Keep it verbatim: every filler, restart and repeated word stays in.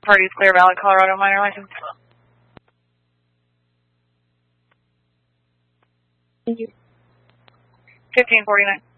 Parties clear, valid Colorado minor license. Thank you. fifteen forty-nine.